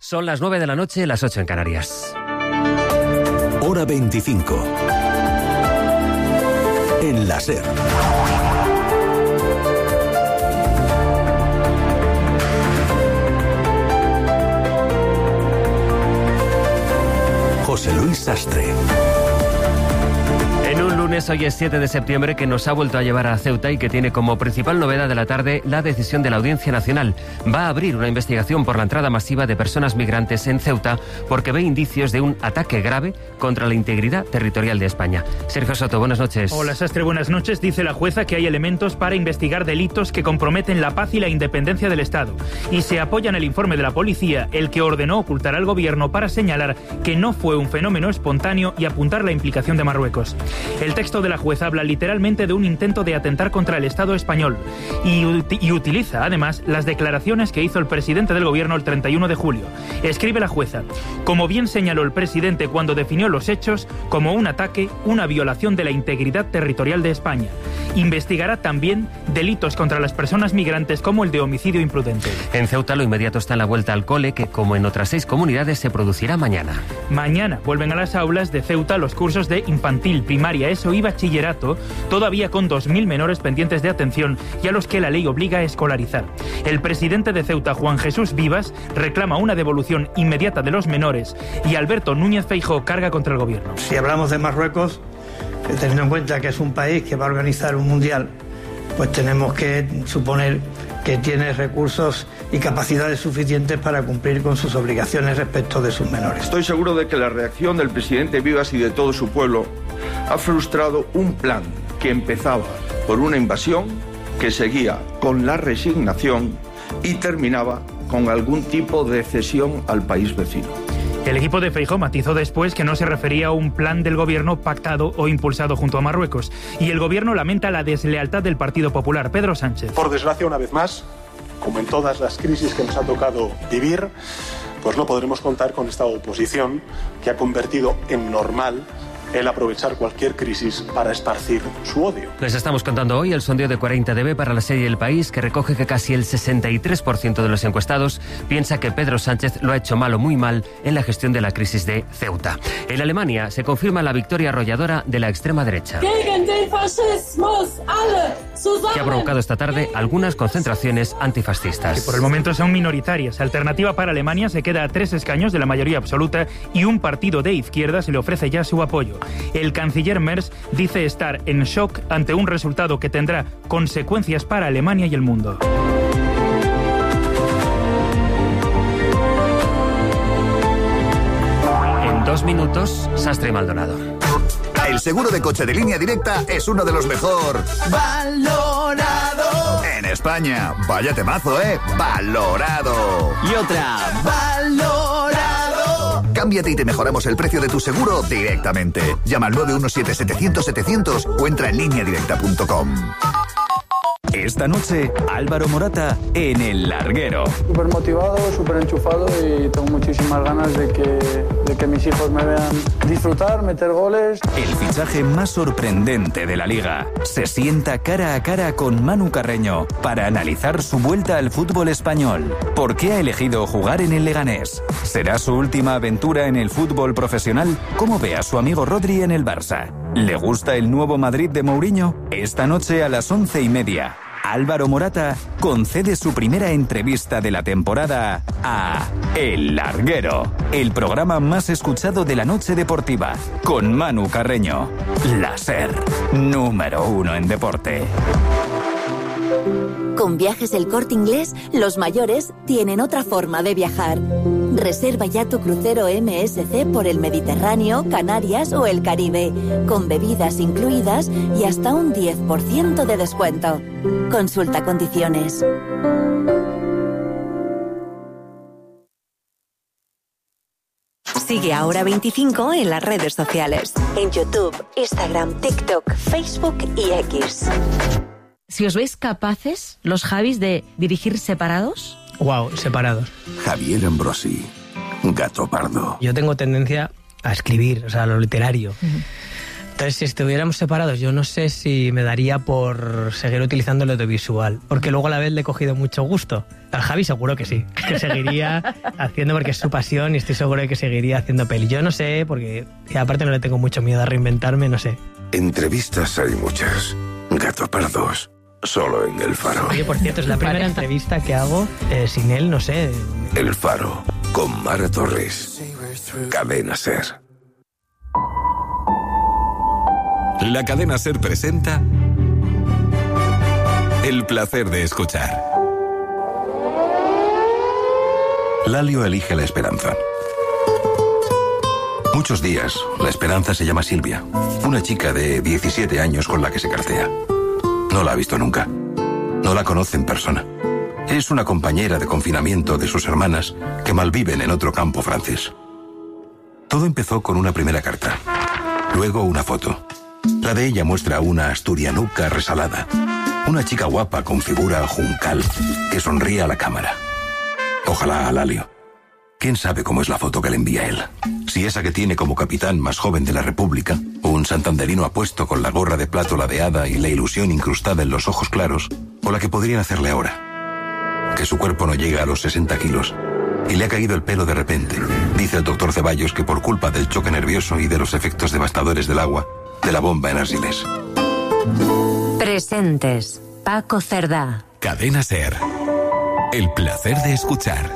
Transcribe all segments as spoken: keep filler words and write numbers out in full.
Son las nueve de la noche, las ocho en Canarias. Hora veinticinco. En la SER. José Luis Sastre. En un lunes, hoy es siete de septiembre, que nos ha vuelto a llevar a Ceuta y que tiene como principal novedad de la tarde la decisión de la Audiencia Nacional. Va a abrir una investigación por la entrada masiva de personas migrantes en Ceuta porque ve indicios de un ataque grave contra la integridad territorial de España. Sergio Soto, buenas noches. Hola, Sastre, buenas noches. Dice la jueza que hay elementos para investigar delitos que comprometen la paz y la independencia del Estado. Y se apoya en el informe de la policía, el que ordenó ocultar al gobierno para señalar que no fue un fenómeno espontáneo y apuntar la implicación de Marruecos. El texto de la jueza habla literalmente de un intento de atentar contra el Estado español y, y utiliza, además, las declaraciones que hizo el presidente del gobierno el treinta y uno de julio. Escribe la jueza: como bien señaló el presidente cuando definió los hechos como un ataque, una violación de la integridad territorial de España. Investigará también delitos contra las personas migrantes como el de homicidio imprudente. En Ceuta lo inmediato está en la vuelta al cole, que como en otras seis comunidades se producirá mañana. Mañana vuelven a las aulas de Ceuta los cursos de infantil, primaria, ESO y bachillerato, todavía con dos mil menores pendientes de atención y a los que la ley obliga a escolarizar. El presidente de Ceuta, Juan Jesús Vivas, reclama una devolución inmediata de los menores y Alberto Núñez Feijóo carga contra el gobierno. Si hablamos de Marruecos, teniendo en cuenta que es un país que va a organizar un mundial, pues tenemos que suponer que tiene recursos y capacidades suficientes para cumplir con sus obligaciones respecto de sus menores. Estoy seguro de que la reacción del presidente Vivas y de todo su pueblo ha frustrado un plan que empezaba por una invasión, que seguía con la resignación y terminaba con algún tipo de cesión al país vecino. El equipo de Feijóo matizó después que no se refería a un plan del gobierno pactado o impulsado junto a Marruecos. Y el gobierno lamenta la deslealtad del Partido Popular. Pedro Sánchez. Por desgracia, una vez más, como en todas las crisis que nos ha tocado vivir, pues no podremos contar con esta oposición que ha convertido en normal el aprovechar cualquier crisis para esparcir su odio. Les estamos contando hoy el sondeo de cuarenta D B para la serie El País, que recoge que casi el sesenta y tres por ciento de los encuestados piensa que Pedro Sánchez lo ha hecho mal o muy mal en la gestión de la crisis de Ceuta. En Alemania se confirma la victoria arrolladora de la extrema derecha, que ha provocado esta tarde algunas concentraciones antifascistas. Que por el momento son minoritarias. Alternativa para Alemania se queda a tres escaños de la mayoría absoluta y un partido de izquierda se le ofrece ya su apoyo. El canciller Merz dice estar en shock ante un resultado que tendrá consecuencias para Alemania y el mundo. En dos minutos, Sastre y Maldonado. El seguro de coche de Línea Directa es uno de los mejor valorado en España. Vaya temazo, ¿eh? Valorado. Y otra, valorado. Cámbiate y te mejoramos el precio de tu seguro directamente. Llama al nueve uno siete, setecientos, setecientos o entra en línea directa punto com. Esta noche, Álvaro Morata en El Larguero. Súper motivado, súper enchufado y tengo muchísimas ganas de que, de que mis hijos me vean disfrutar, meter goles. El fichaje más sorprendente de la Liga. Se sienta cara a cara con Manu Carreño para analizar su vuelta al fútbol español. ¿Por qué ha elegido jugar en el Leganés? ¿Será su última aventura en el fútbol profesional? ¿Cómo ve a su amigo Rodri en el Barça? ¿Le gusta el nuevo Madrid de Mourinho? Esta noche a las once y media, Álvaro Morata concede su primera entrevista de la temporada a El Larguero, el programa más escuchado de la noche deportiva, con Manu Carreño. La SER, número uno en deporte. Con Viajes El Corte Inglés, los mayores tienen otra forma de viajar. Reserva ya tu crucero M S C por el Mediterráneo, Canarias o el Caribe, con bebidas incluidas y hasta un diez por ciento de descuento. Consulta condiciones. Sigue Ahora veinticinco en las redes sociales. En YouTube, Instagram, TikTok, Facebook y X. Si os veis capaces, los Javis, de dirigir separados. Wow, separados. Javier Ambrosi, Gato Pardo. Yo tengo tendencia a escribir, o sea, lo literario. Uh-huh. Entonces, si estuviéramos separados, yo no sé si me daría por seguir utilizando el audiovisual, porque luego a la vez le he cogido mucho gusto. Al Javi seguro que sí, que seguiría haciendo porque es su pasión y estoy seguro de que seguiría haciendo peli. Yo no sé, porque y aparte no le tengo mucho miedo a reinventarme, no sé. Entrevistas hay muchas. Gato Pardos, solo en El Faro. Oye, por cierto, es la primera entrevista que hago eh, sin él, no sé. El Faro, con Mara Torres. Cadena Ser. La Cadena Ser presenta El placer de escuchar. Lalio elige la esperanza. Muchos días, la esperanza se llama Silvia, una chica de diecisiete años con la que se cartea. No la ha visto nunca. No la conoce en persona. Es una compañera de confinamiento de sus hermanas que malviven en otro campo francés. Todo empezó con una primera carta. Luego una foto. La de ella muestra una asturianuca resalada. Una chica guapa con figura juncal que sonríe a la cámara. Ojalá a Lalio. ¿Quién sabe cómo es la foto que le envía él? Si esa que tiene como capitán más joven de la República, un santanderino apuesto con la gorra de plato ladeada y la ilusión incrustada en los ojos claros, o la que podrían hacerle ahora. Que su cuerpo no llega a los sesenta kilos y le ha caído el pelo de repente. Dice el doctor Ceballos que por culpa del choque nervioso y de los efectos devastadores del agua, de la bomba en Argiles. Presentes. Paco Cerdá. Cadena Ser. El placer de escuchar.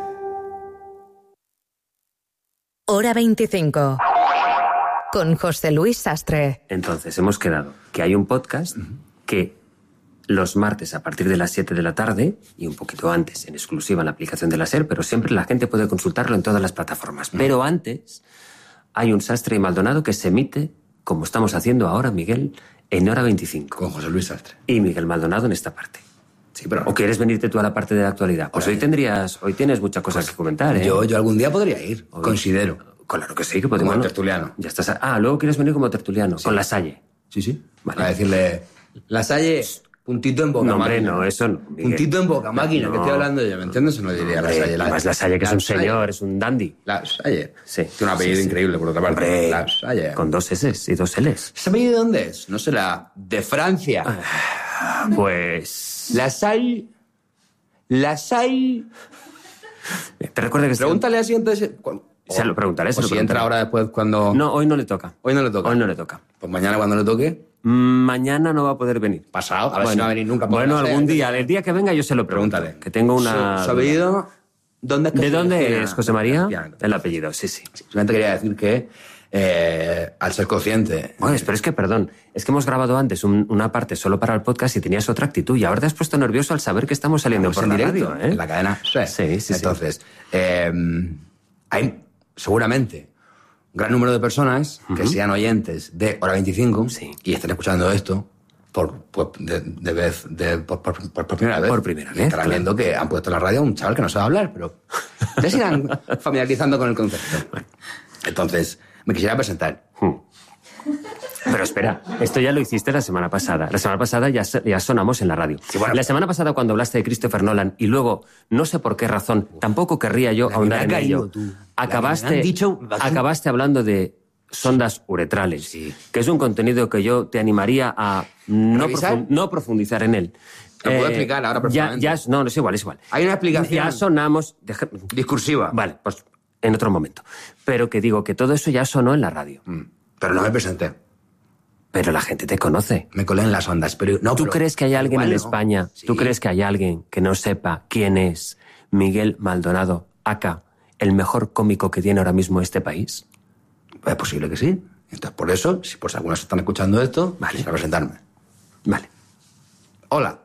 Hora veinticinco. Con José Luis Sastre. Entonces, hemos quedado que hay un podcast que los martes a partir de las siete de la tarde y un poquito antes en exclusiva en la aplicación de la SER, pero siempre la gente puede consultarlo en todas las plataformas. Pero antes hay un Sastre y Maldonado que se emite, como estamos haciendo ahora, Miguel, en Hora veinticinco. Con José Luis Sastre. Y Miguel Maldonado en esta parte. Sí, pero... ¿O quieres venirte tú a la parte de la actualidad? Pues hoy tendrías, hoy tienes muchas cosas pues que comentar, ¿eh? Yo, yo algún día podría ir, hoy, considero. Claro que sí, que podemos. Como tertuliano. Ya estás. A... Ah, luego quieres venir como tertuliano, sí. Con La Salle. Sí, sí. Vale. Para decirle, La Salle, puntito en boca, no, máquina. No, eso no. Miguel. Puntito en boca, máquina, no. Que estoy hablando yo, ¿me entiendes? Se lo diría hombre, La Salle. La, más La Salle, que la es un Salle. Señor, es un dandy. La Salle. Sí. Tiene un apellido sí, increíble, sí. Por otra parte. Hombre, La Salle. Con dos S y dos L's. ¿Ese apellido de dónde es? No será de Francia. Pues... La Salle... La Salle... Te recuerdo que... Pregúntale así entonces... Se lo preguntaré. O se lo si entra ahora después cuando... No, hoy no le toca. Hoy no le toca. Hoy no le toca. Pues mañana cuando le toque... Mañana no va a poder venir. Pasado, a ver bueno, si no va a venir nunca. Bueno, algún día, el día que venga yo se lo pregunto. Pregúntale. Que tengo una... ¿Su, su apellido? ¿Dónde es que ¿De dónde es, José María? Ya, el apellido, sí, sí. sí. Solamente quería decir que eh, al ser consciente... Bueno, pero es que, perdón, es que hemos grabado antes un, una parte solo para el podcast y tenías otra actitud y ahora te has puesto nervioso al saber que estamos saliendo por en la directo, radio, ¿eh? En la cadena. Sí, sí, sí. Entonces, sí. Eh, hay seguramente un gran número de personas uh-huh. que sean oyentes de Hora veinticinco sí. y estén escuchando esto por, por, de, de vez, de, por, por, por, por primera vez. Por primera vez. Estarán claro. viendo que han puesto en la radio a un chaval que no sabe hablar, pero ya se irán familiarizando con el concepto. Entonces, me quisiera presentar. Hmm. Pero espera, esto ya lo hiciste la semana pasada. La semana pasada ya, ya sonamos en la radio. Sí, bueno, la semana pasada cuando hablaste de Christopher Nolan y luego, no sé por qué razón, tampoco querría yo ahondar en ello, acabaste, dicho... acabaste hablando de sondas uretrales, sí. que es un contenido que yo te animaría a no, profund, no profundizar en él. Lo puedo eh, explicar ahora perfectamente. Ya, ya, no, no es igual, es igual. Hay una explicación. Ya sonamos... De, discursiva. Vale, pues en otro momento. Pero que digo que todo eso ya sonó en la radio. Mm, pero no me presenté. Pero la gente te conoce. Me colé en las ondas, pero no. ¿Tú pero, crees que hay alguien en no. España? Sí. ¿Tú crees que hay alguien que no sepa quién es Miguel Maldonado, aka, el mejor cómico que tiene ahora mismo este país? Es posible que sí. Entonces, por eso, si por si algunos están escuchando esto, vale. Quisiera presentarme. Vale. Hola.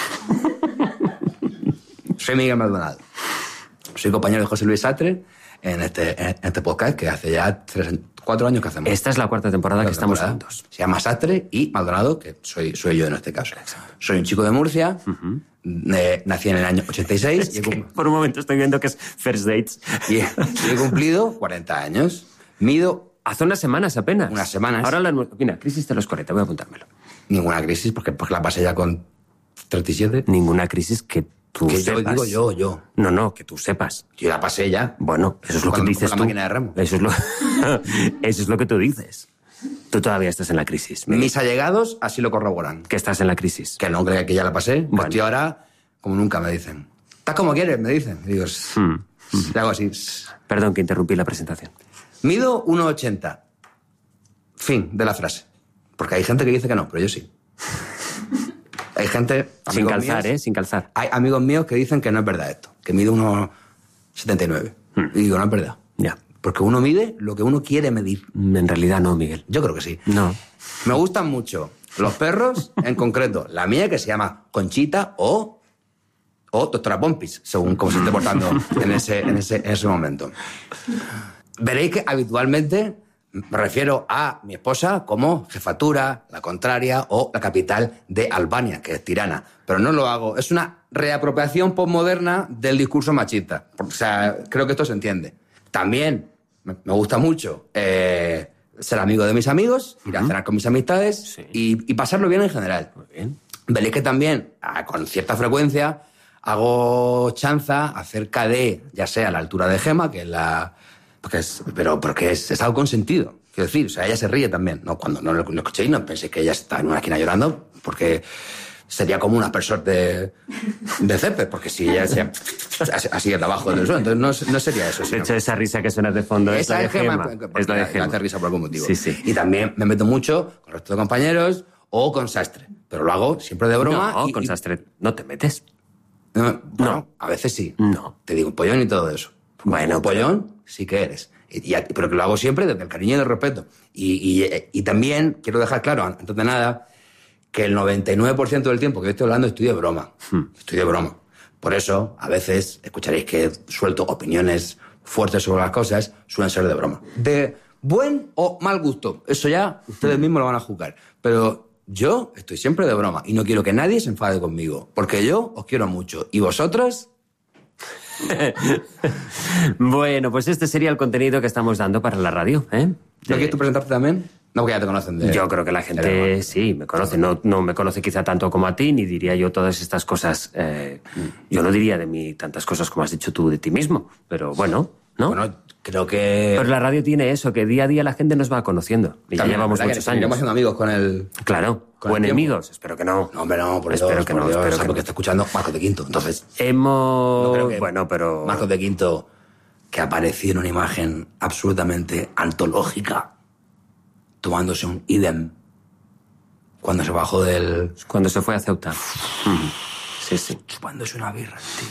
Soy Miguel Maldonado. Soy compañero de José Luis Sastre en este, en este podcast que hace ya tres, cuatro años que hacemos. Esta es la cuarta temporada cuarta que estamos temporada. juntos. Se llama Sastre y Maldonado, que soy, soy yo en este caso. Exacto. Soy un chico de Murcia, uh-huh. eh, nací en el año ochenta y seis. Es y que por un momento estoy viendo que es First Dates. Y he, y he cumplido cuarenta años. Mido... Hace unas semanas apenas. Unas semanas. Ahora la... Mira, crisis de los cuarenta, voy a apuntármelo. Ninguna crisis, porque, porque la pasé ya con treinta y siete. Ninguna crisis que tú que sepas. Yo digo yo, yo. No, no, que tú sepas. Yo la pasé ya. Bueno, eso es lo Cuando que dices la tú. máquina de remo. Eso es lo... eso es lo que tú dices. Tú todavía estás en la crisis. Miguel. Mis allegados así lo corroboran. Que estás en la crisis. Que no, que, que ya la pasé. Bueno. Estoy ahora como nunca, me dicen. Estás como quieres, me dicen. Y digo, Hmm. y hago así. Perdón que interrumpí la presentación. Mido uno ochenta. Fin de la frase. Porque hay gente que dice que no, pero yo sí. Hay gente... Sin amigos calzar, míos, ¿eh? Sin calzar. Hay amigos míos que dicen que no es verdad esto. Que mido uno setenta y nueve. Hmm. Y digo, no es verdad. Ya. Porque uno mide lo que uno quiere medir. En realidad no, Miguel. Yo creo que sí. No. Me gustan mucho los perros, en concreto. La mía, que se llama Conchita o... o Doctora Pompis, según cómo se esté portando en ese, en ese, en ese momento. Veréis que habitualmente me refiero a mi esposa como jefatura, la contraria o la capital de Albania, que es Tirana. Pero no lo hago. Es una reapropiación postmoderna del discurso machista. O sea, creo que esto se entiende. También me me gusta mucho eh, ser amigo de mis amigos, ir a cenar con mis amistades Sí. y, y pasarlo bien en general. Muy bien. Veréis que también, ah, con cierta frecuencia, hago chanza acerca de, ya sea la altura de Gema, que es la... Porque es, pero porque es, es algo consentido. Quiero decir, o sea, ella se ríe también. No, cuando no lo, lo escuchéis, no penséis que ella está en una esquina llorando, porque sería como un aspersor de, de césped, porque si ella se, así, así de abajo del suelo, entonces no, no sería eso. De Sino, hecho, esa risa que suena de fondo es la esa de es Gema, Gema. porque Es la de me Gema. hace risa por algún motivo. Sí, sí. Y también me meto mucho con el resto de compañeros o con Sastre. Pero lo hago siempre de broma. No, y, con y- Sastre no te metes. No, bueno, No. a veces sí. No. Te digo un pollón y todo eso. Bueno, un pollón sí que eres. Y, y- pero que lo hago siempre desde el cariño y el respeto. Y, y- y también quiero dejar claro, antes de nada, que el noventa y nueve por ciento del tiempo que yo estoy hablando estoy de broma. Estoy de broma. Por eso, a veces, escucharéis que suelto opiniones fuertes sobre las cosas, suelen ser de broma. De buen o mal gusto. Eso ya ustedes mismos lo van a juzgar. Pero yo estoy siempre de broma y no quiero que nadie se enfade conmigo. Porque yo os quiero mucho. Y vosotros... Bueno, pues este sería el contenido que estamos dando para la radio, ¿eh? ¿No quieres tú presentarte también? No, porque ya te conocen. De, Yo creo que la gente sí me conoce. No, no me conoce quizá tanto como a ti, ni diría yo todas estas cosas. Eh, yo no diría de mí tantas cosas como has dicho tú de ti mismo. Pero bueno, ¿no? Bueno, creo que... Pero la radio tiene eso, que día a día la gente nos va conociendo. Y ya También, llevamos ¿verdad? muchos que años. seguiremos siendo amigos con el... Claro. con O el enemigos. tiempo. Espero que no. No, hombre, no, por Espero Dios, que por no, Dios, espero sabe que que no. está escuchando Marcos de Quinto. Entonces, Hemos... no creo que Bueno, pero... Marcos de Quinto, que apareció en una imagen absolutamente antológica, tomándose un idem cuando se bajó del... Cuando se fue a Ceuta. Mm. Sí, sí. chupándose una birra, tío.